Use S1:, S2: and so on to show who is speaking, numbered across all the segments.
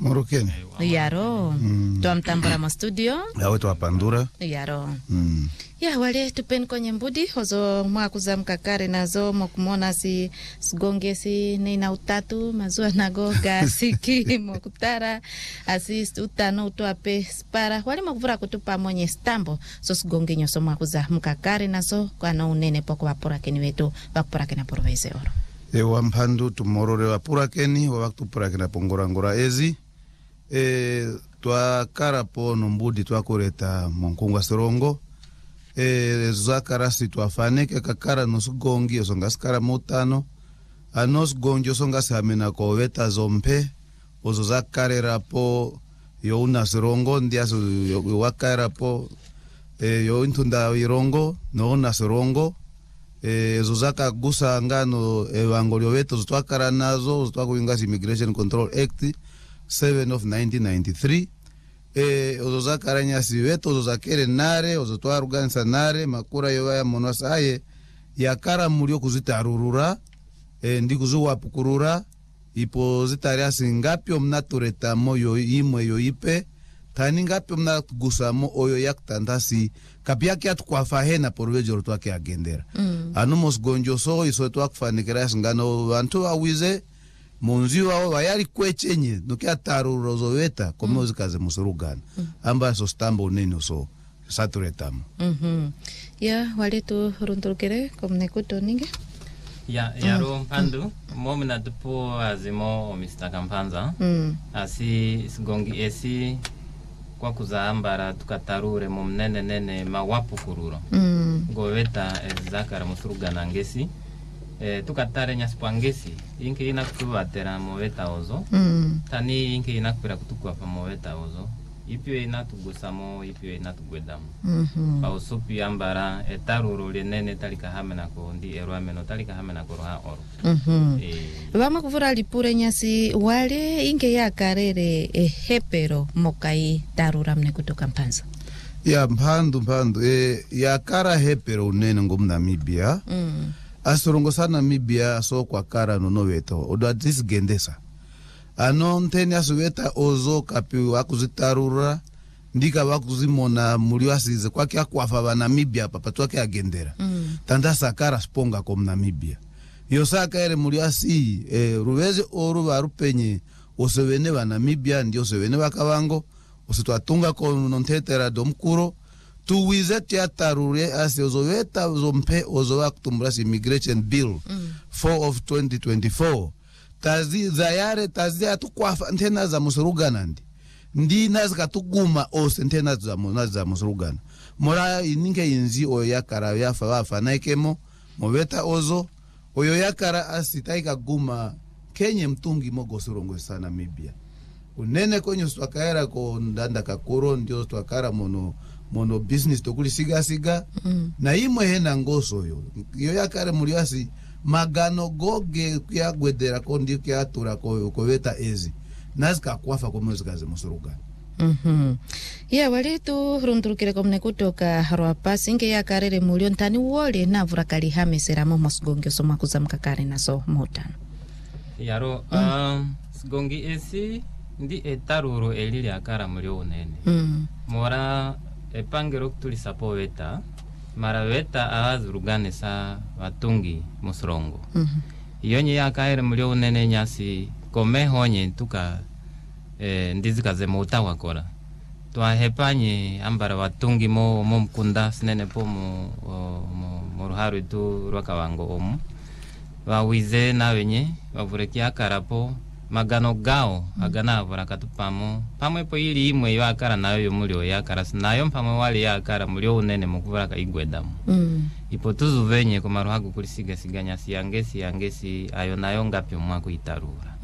S1: Morokeni.
S2: Yaro. Tuamtambura mu studio.
S1: Yawe tuwapandura.
S2: Yaro. Ya wale tupen kwenye mbudi hozo mwakuza mkakare nazo mokumona si sigonge si nina utatu mazua nagoga siki mokutara asi utano utuape spara wale mwakuvura kutupa mwenye stambo so sigonge nyoso mwakuza mkakare nazo kwa na unene poko wapura keni wetu wapura kena porveze oro.
S1: Ewa mpandu tumorore wapura keni wawaktu pura kena pongorangora ezi. Tuakara po numbudi tuakureta mongkungwa sirongo. Zakara si tuafaneke kakara nosugongi osongaskara mutano. Anos gongi osongasi hamina koweta zompe. Ozo zakarera po yo una sirongo ndiaso yo wakara po yo intunda irongo no una sirongo. Zozaka gusa ngano evangolio veto ztuakara nazo ztuakuingasi Immigration Control Act 7 of 1993. Ozozaka nyasi veto ozozakere nare ozotwa organisa nare makura yoya monosaye yakara mulio kuzitarurura ndi kuzuwa pukurura ipo zitaria singapi omnatureta moyo imwe yo ipe tani ngapi omnagusamo oyo yaktandasi kapiaki atukwafahe porvejo rutwake agendera anumos gonjoso iso twakufanikira singano bantu awize munzi wao bayari kwechenye nukia taruro zoveta komo zikaze musurugana amba so stambo neno so saturetamo
S2: ya wale tu runturukere komnekuto ninge
S3: ya yaro mpandu momina tupo azimo Mr. Kampanza asi sigongi esi kwa kuzaambara tukatarure mumnene nene mawapu kururo goveta zakara musurugana ngesi tukatare nyasipangesi inke inakutubatera moveta ozo tani inke inakupira kutukwa pa moveta ozo ipyo inatugusamo ipyo inatugwedamo pausupi ambara etaruro lenene talika hamena ko ndi erwameno talika hamena ko ha oro
S2: vama kuvura lipure nyasi wale inke ya karere hepero mokai tarura mne kutoka Mpanza
S1: ya mpandu ya kara hepero unene ngom Namibia asorongo sana Namibia so kwa kara no weto odo atis gendesa ano nteni asweta ozo kapi wakuzitarura ndika wakuzimona mulio asize kwake akwafa ba Namibia papa twake agendera tanda sakara sponga kom Namibia yo saka ere mulio asi ruweze oru barupenye osewene ba Namibia ndio osewene bakabango ositwatunga ko nontetera domkuro tuwize tiatarure asi ozoweta zompe ozowa kutumbrasi Immigration Bill 4 of 2024 tazi zayare tazi atukwafa ntena za musurugana ndi nazikatuguma ose ntena za musurugana mora ininge inzi oyo yakara yafa wafa naikemo moveta ozo oyo yakara asi taika guma kenye mtungi mogo surongo sana Namibia unene konyo swakaera ko ndanda kakuro ndio swakara mono business tokuli siga na imwe hena ngoso yo yakare muliasi magano goge kya gwedera kondi kya tura ko weta ezi nazika kwafa ko muzika ze musurugana
S2: ya wale tu runturukire komne kutoka harwapa singe ya karere mulio ntani wole na vurakali hamesera mo mosgonge so makuza mkakare naso motano
S3: yaro sgongi esi ndi etaruro elili akara mulio unene mora epangero kutulisapo weta mara weta azurugane sa watungi musurongo yonye yakaere mulio unene nyasi kome honye tuka ndizikaze mota wakora twahepanye ambara watungi mo mkunda sinene po mo ruharu tu rwakawango omu wawize na wenye wavurekia karapo magano gao agana varakatupamo pamwe po ili imwe yakara nayo yomulio yakara nayo pamwe wali yakara mulio unene mukuvaraka igwedamu ipo tuzu venye komaruhagu kulisiga siganya siyangesi ayo nayo ngapi mwaku itarura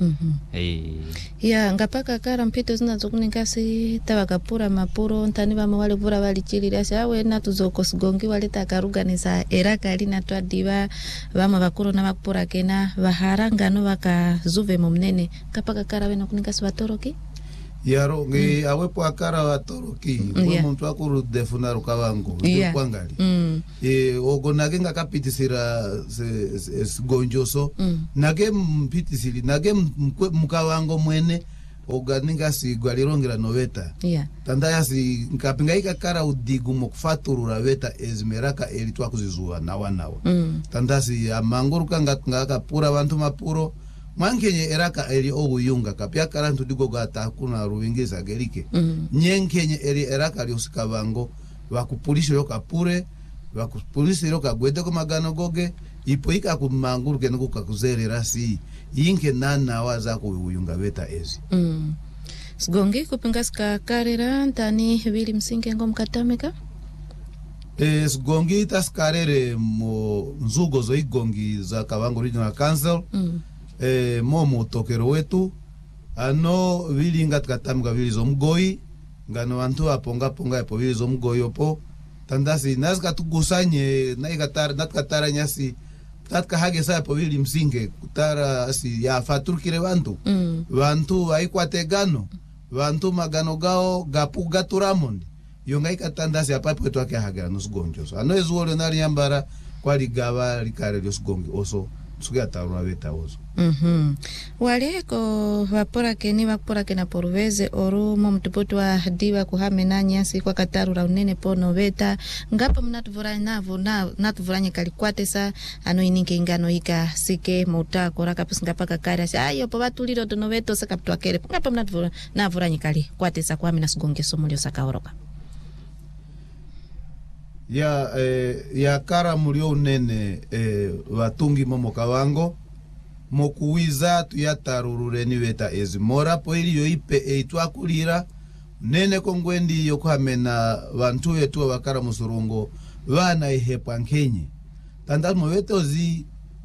S2: ya ngapaka kara mpito zinazokunikasi tabakapura mapuro ntani bama wale vura wali chilirasi awe natuzoko sigongi wale takaruganiza erakali natwadiva bama bakuro na bakupura kena baharangano bakazuve mumnene kapaka kara wena kunikasi watoroki
S1: yaro ngi awepo akara watoroki kwa muntu akuru defuna rukawango kwangali ogonage ngakapitisira gonjoso nage mpitisiri nage mkawango mwene oganinga si gwalirongira noveta
S2: Yeah.
S1: tandaya si nkapingaika kara udigu mokufaturura veta ezmeraka eri twakuzizua nawa tandasi amanguruka ngakapura vantu mapuro mwankenye eraka eri oguyunga kapya karantu digo gata kuna ruwingiza gerike nyenkenye eri eraka liosika vango vakupulisho yokapure vakupulisho yokagwete ko magano goge ipoika kumanguruke nuka kuzerera si yinke nana waza kuyunga veta ezi
S2: Sigongi kupinga ska karera ntani Willy Msinge ngom katameka
S1: Sigongi taskarere mo nzugo zo igongi za Kavango Regional Council mo tokero wetu ano Willy ngatkatamika Willy zo mgoi ngano wantu aponga epo Willy zo mgoi opo tandasi nazika tugusanye natkatara nyasi tatka hage sa epo Willy Msinge kutara si ya faturukire vantu vantu vaikwategano vantu magano gao gapuga turamondi yonga ikatandasi apapo etu ake hagera nusugonjoso ano ezuole nari yambara kwa ligava likare lyosugongi oso sugia taruna veta oso
S2: waleko vapora kena poruveze oru momtupoto wa diva kuhame nanyasi kwa katarura unene pono veta ngapa mnatuvuranya natuvuranya kalikwatesa ano ininke ingano ika sike mauta koraka pusingapa kakari asi ayo po vatuliro tono veto sakaptua kere ngapa mnatuvuranya kalikwatesa kuhame nasugonge somulio sakaoroka
S1: ya kara mulio unene vatungi momo Kavango mokuwiza tuyatarurure ni veta ezimora po ili yoipe eitwakulira nene kongwendi yokuhamena vantu vetu vakara musurungo vana ihepwa nkenye tandamo vetozi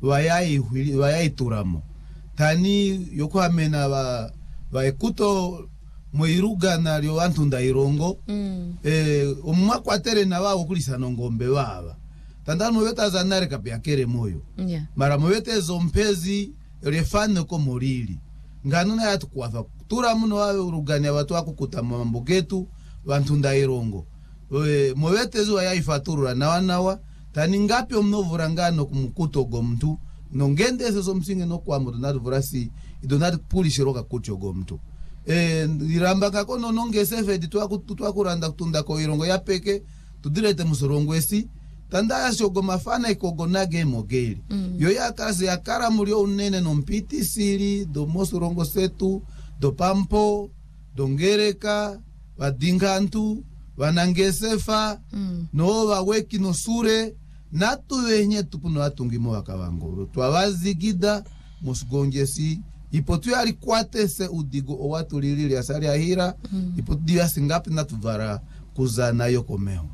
S1: vayaituramo tani yokuhamena vaekuto moirugana lyo vantu ndairongo omwakwatere na vavo kulisano ngombe vava tandamo veta zanare kapyakere moyo mara movete zompezi refane ko morili ngano na yatu kwafa tura muno wawe urugania watu wakukuta mambo getu vantu ndairongo movete zo yaifaturura nawa tani ngapi omnovura ngano kumukuto gomtu nongende zo msinge no kwa mudo naduvurasi idonati pulishiroka kutyo gomtu iramba kako nonongese fedi twakuranda kutunda ko irongo ya peke tudirete musorongo esi tandaya shogo mafana ikogonage mogeli yo yakazi yakara mulio unene nompiti siri do mosorongo setu do pampo do ngereka vadingantu vanangesefa no vaweki no sure natu venye tupuno atungimo wakavango twavazigida musugongesi ipotu yari kwatese udigo owatulilili asari ahira ipotu diya singapi natuvara kuzana yokomeo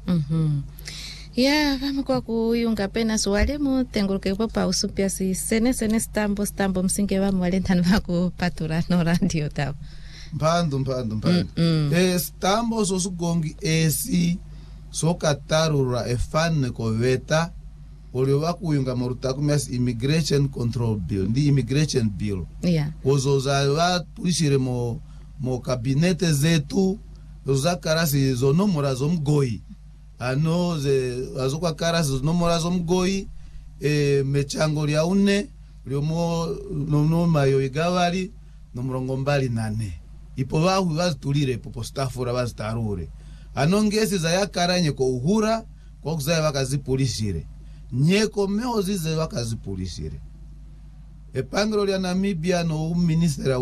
S2: ya vamos kwa kuyunga pena swalemu tenguruke popa usupia si sene stambo Msinge vamu walentani vaku patura no radio tao
S1: mpandu stambo sosugongi esi sokatarura efane koveta olio vakuyunga morutakumias immigration control bill ndi immigration bill ozoza vapulishire mo kabinete zetu ozakarasi zonomora zomgoi ano azokwa karasi zonomora zomgoi mechango lya une lyomo nomayo igavari nomurongo mbali 8 ipo vahu vazitulire popo stafura vazitarure ano ngesi zayakaranye ko uhura kwa kuzaya vakazipulishire nyeko meo zize vakazipulishire epangelo lya Namibia no ministera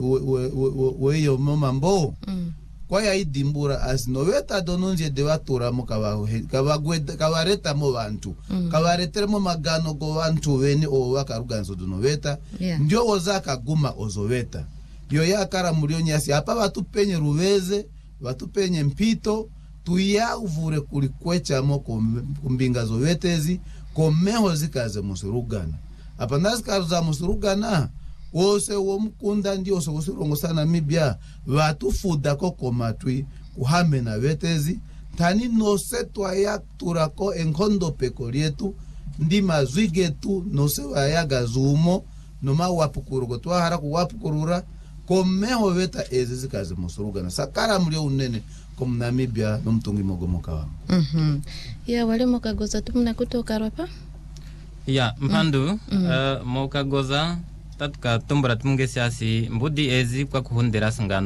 S1: weyo momambo kwa ya idimbura asinoveta dononje de vatura mo kavareta mo vantu kavaretere mo magano go vantu veni o vakaruganzo donoveta ndio ozaka guma ozoveta yo yakara mulio nyasi apa vatupenye ruveze vatupenye mpito tuyavure kulikwecha mo kumbinga zovetezi komeho zikaze musurugana apa nazikaza musurugana wose wo mukunda ndio so kusirongo sana Namibia vatufuda koko matwi kuhame na vetezi tani no setwa ya turako enkondo peko lietu ndi mazwigetu no se wayaga zumo no mawapukurugo twahara kuwapukurura komeho veta ezi zikaze musurugana sakara mulio unene kom Namibia no mtungi mogomoka wa
S2: ya wale mokagoza tumna kutoka rapa
S3: ya mpandu mokagoza tatuka tumbura tumungesi asi mbudi ezi kwa kuhundira singano